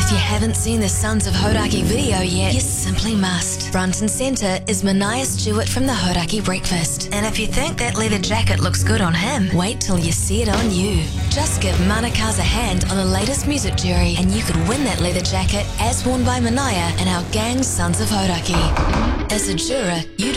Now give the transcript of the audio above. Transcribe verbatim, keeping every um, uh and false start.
If you haven't seen the Sons of Hodaki video yet, you simply must. Front and centre is Mania Stewart from the Hodaki Breakfast. And if you think that leather jacket looks good on him, wait till you see it on you. Just give Manukaz a hand on the latest music jury and you could win that leather jacket as worn by Mania and our gang Sons of Hodaki. As a juror, you